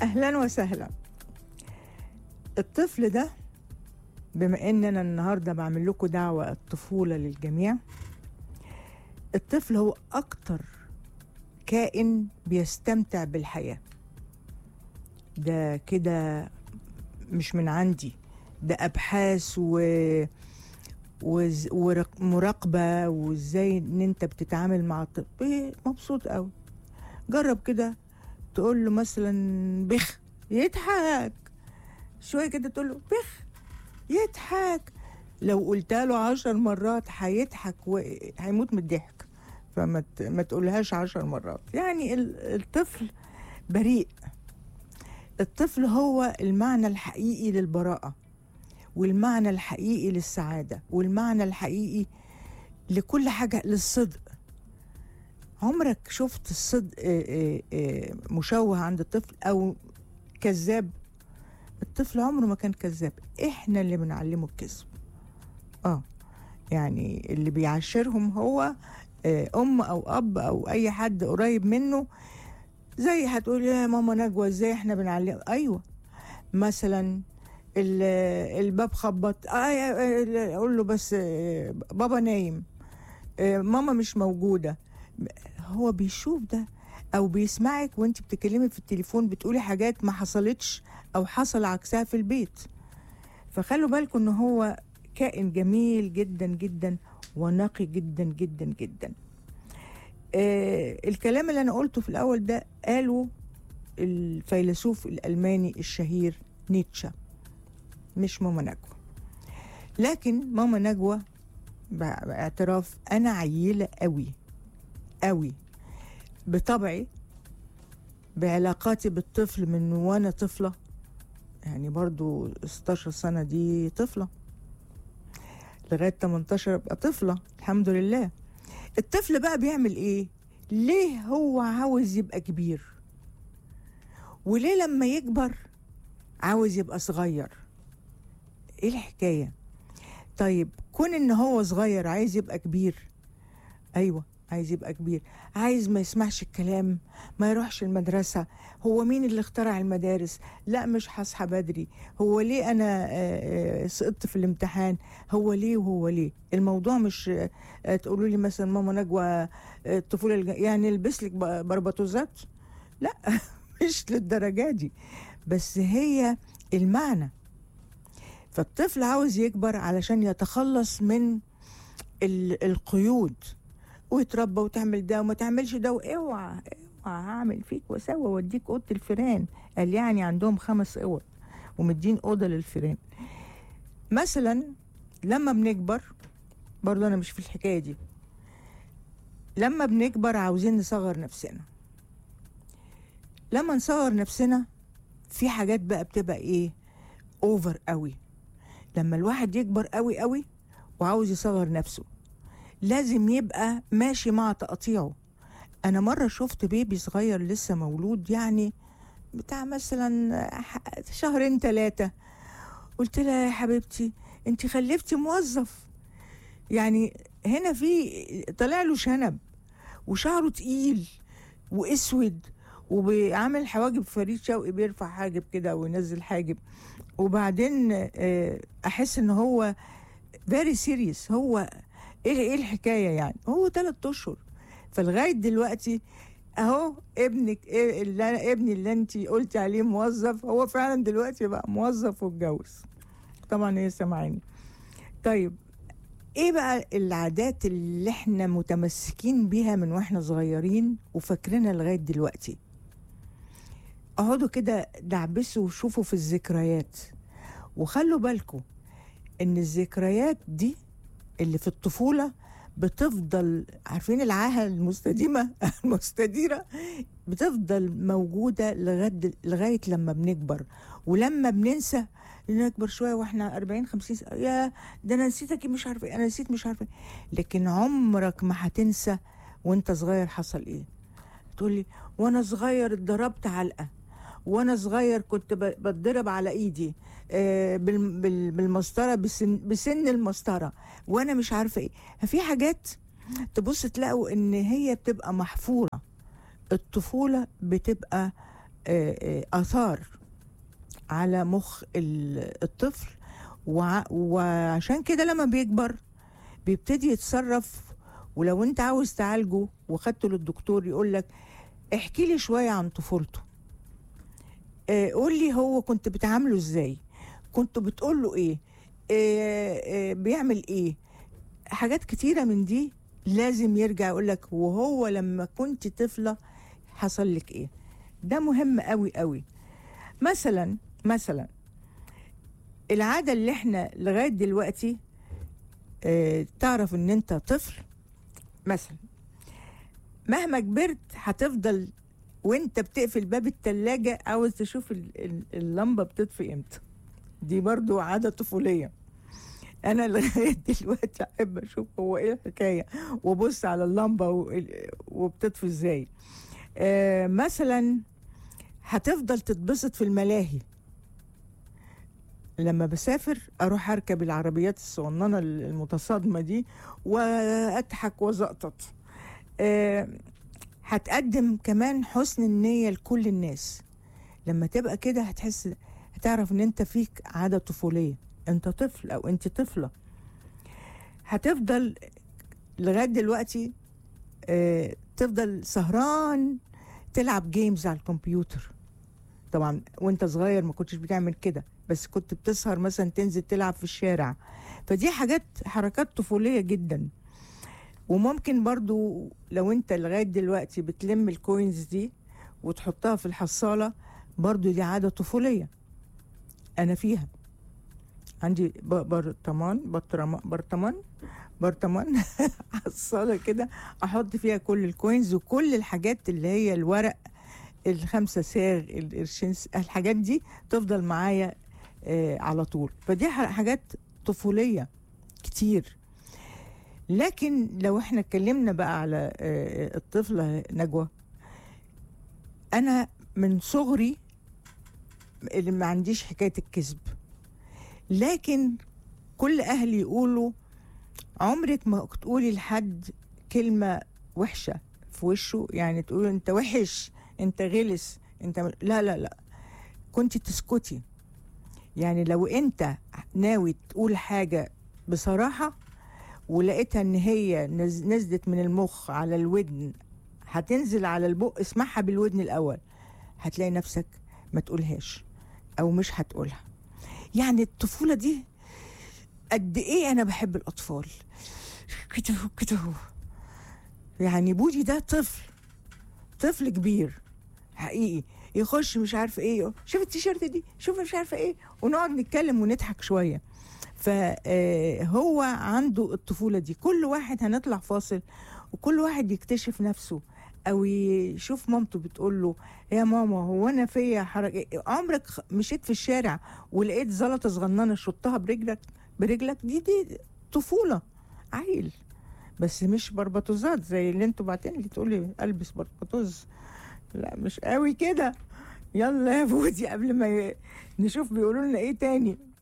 أهلا وسهلا. الطفل ده، بما أننا النهاردة بعمل لكم دعوة الطفولة للجميع، الطفل هو أكتر كائن بيستمتع بالحياة. ده كده مش من عندي، ده أبحاث ومراقبة، وإزاي إن أنت بتتعامل مع الطفل. مبسوط قوي. جرب كده تقول له مثلا بخ، يضحك شوية كده، تقول له بخ يضحك. لو قلتها له 10 مرات هيضحك وهيموت من الضحك، ما تقولهاش 10 مرات. يعني الطفل بريء. الطفل هو المعنى الحقيقي للبراءة، والمعنى الحقيقي للسعادة، والمعنى الحقيقي لكل حاجة، للصدق. عمرك شفت الصدق مشوه عند الطفل أو كذاب؟ الطفل عمره ما كان كذاب، احنا اللي بنعلمه الكذب. يعني اللي بيعشرهم هو ام او اب او اي حد قريب منه. زي هتقول يا ماما نجوى ازاي احنا بنعلم. ايوه، مثلا الباب خبط، اقول له بس بابا نايم، ماما مش موجوده. هو بيشوف ده، او بيسمعك وانت بتتكلمي في التليفون بتقولي حاجات ما حصلتش او حصل عكسها في البيت. فخلوا بالكم ان هو كائن جميل جدا جدا ونقي جدا جدا جدا. الكلام اللي انا قلته في الاول ده قاله الفيلسوف الالماني الشهير نيتشه، مش ماما نجوى. لكن ماما نجوى باعتراف انا عيله قوي قوي بطبعي، بعلاقاتي بالطفل من وانا طفله. يعني برضو 16 سنه دي طفله، لغايه 18 ابقى طفله الحمد لله. الطفل بقى بيعمل ايه؟ ليه هو عاوز يبقى كبير؟ وليه لما يكبر عاوز يبقى صغير؟ ايه الحكايه؟ طيب كون ان هو صغير عايز يبقى كبير، ايوه عايز يبقى كبير، عايز ما يسمعش الكلام، ما يروحش المدرسة. هو مين اللي اخترع المدارس؟ لا مش هصحى بدري. هو ليه أنا سقطت في الامتحان؟ هو ليه وهو ليه؟ الموضوع مش تقولوا لي مثلا ماما نجوى الطفولة يعني البس لك بربطوزات، لا مش للدرجة دي، بس هي المعنى. فالطفل عاوز يكبر علشان يتخلص من القيود، ويتربى وتعمل ده وما تعملش ده، واوعى هعمل فيك واسوي واديك اوضه الفيران. قال يعني عندهم 5 اوض ومدين اوضه للفيران. مثلا لما بنكبر، برضو انا مش في الحكايه دي، لما بنكبر عاوزين نصغر نفسنا. لما نصغر نفسنا في حاجات بقى بتبقى ايه؟ اوفر قوي. لما الواحد يكبر قوي قوي وعاوز يصغر نفسه، لازم يبقى ماشي مع تقطيعه. انا مرة شفت بيبي صغير لسه مولود، يعني بتاع مثلا 2 3 شهور. قلت لها يا حبيبتي انت خلفتي موظف. يعني هنا في طلع له شنب وشعره تقيل واسود، وبيعمل حواجب فريد شوقي، بيرفع حاجب كده وينزل حاجب، وبعدين احس ان هو very serious. هو ايه الحكايه؟ يعني هو 3 اشهر. فلغايه دلوقتي اهو ابنك ابني اللي انت قلتي عليه موظف، هو فعلا دلوقتي بقى موظف واتجوز. طبعا هي سامعاني. طيب ايه بقى العادات اللي احنا متمسكين بيها من واحنا صغيرين وفاكرينها لغايه دلوقتي؟ اقعدوا كده دعبسوا وشوفوا في الذكريات، وخلوا بالكم ان الذكريات دي اللي في الطفولة بتفضل، عارفين العاهة المستديمة المستديرة، بتفضل موجودة لغاية لما بنكبر. ولما بننسى، نكبر شوية واحنا 40 50 سنة، يا ده انا نسيتك مش عارفة، انا نسيت مش عارفة. لكن عمرك ما هتنسى وانت صغير حصل ايه. تقولي وانا صغير اتضربت علقة، وانا صغير كنت بتضرب على ايدي بالمسطره، بسن المسطره، وانا مش عارفه ايه. في حاجات تبص تلاقوا ان هي بتبقى محفوره. الطفوله بتبقى آثار على مخ الطفل، وعشان كده لما بيكبر بيبتدي يتصرف. ولو انت عاوز تعالجه وخدته للدكتور يقول لك احكي لي شوية عن طفولته، قول لي هو كنت بتعامله ازاي، كنت بتقول له ايه، بيعمل ايه. حاجات كتيرة من دي لازم يرجع يقول لك وهو لما كنت طفلة حصل لك ايه. ده مهم قوي قوي. مثلا العادة اللي احنا لغاية دلوقتي تعرف ان انت طفل مثلا، مهما كبرت هتفضل وانت بتقفل باب التلاجة عاوز تشوف اللمبة بتطفي امتى. دي برضو عادة طفولية. انا لغاية دلوقتي احب اشوف هو ايه الحكاية، وابص على اللمبة وبتطفي ازاي. مثلا هتفضل تتبسط في الملاهي. لما بسافر اروح اركب العربيات الصغننة المتصادمة دي واضحك وزقطط. هتقدم كمان حسن النية لكل الناس. لما تبقى كده هتعرف ان انت فيك عادة طفولية، انت طفل او انت طفلة. هتفضل لغاية دلوقتي تفضل سهران تلعب جيمز على الكمبيوتر. طبعا وانت صغير ما كنتش بتعمل كده، بس كنت بتسهر مثلا تنزل تلعب في الشارع. فدي حركات طفولية جدا. وممكن برضو لو انت لغاية دلوقتي بتلم الكوينز دي وتحطها في الحصالة، برضو دي عادة طفولية. انا فيها عندي برطمان حصالة كده احط فيها كل الكوينز وكل الحاجات اللي هي الورق، 5 صاغ، القرشين، الحاجات دي تفضل معايا على طول. فدي حاجات طفولية كتير. لكن لو احنا اتكلمنا بقى على الطفلة نجوى، انا من صغري اللي ما عنديش حكاية الكذب، لكن كل اهلي يقولوا عمرك ما تقولي لحد كلمة وحشة في وشه، يعني تقولوا انت وحش، انت غلس، انت لا لا لا، كنت تسكتي. يعني لو انت ناوي تقول حاجة بصراحة ولقيتها ان هي نزلت من المخ على الودن هتنزل على البق، اسمعها بالودن الاول، هتلاقي نفسك ما تقولهاش او مش هتقولها. يعني الطفولة دي قد ايه انا بحب الاطفال كده. يعني بودي ده طفل كبير حقيقي، يخش مش عارفه ايه، شوف التيشيرت دي، شوف مش عارفه ايه، ونقعد نتكلم ونضحك شويه. فهو عنده الطفوله دي. كل واحد هنطلع فاصل وكل واحد يكتشف نفسه او يشوف مامته بتقول له يا ماما هو انا فيا حركه، عمرك مشيت في الشارع ولقيت زلطه صغننه شطها برجلك؟ دي طفوله، عيل. بس مش بربطوزات زي اللي انتوا بعتين لي تقولي البس بربطوز، لا مش قوي كده. يلا يا بودي قبل ما نشوف بيقولوا لنا ايه تاني.